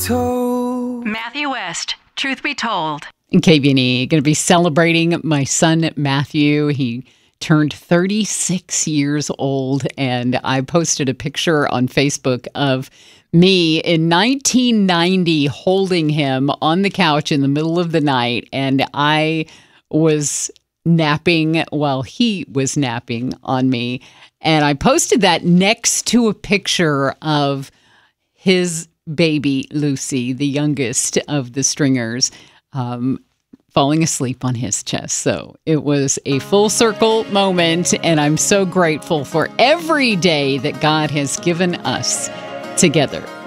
Matthew West, Truth Be Told. KBNE, going to be celebrating my son, Matthew. He turned 36 years old, and I posted a picture on Facebook of me in 1990 holding him on the couch in the middle of the night, and I was napping while he was napping on me. And I posted that next to a picture of his baby, Lucy, the youngest of the Stringers, falling asleep on his chest. So it was a full circle moment, and I'm so grateful for every day that God has given us together.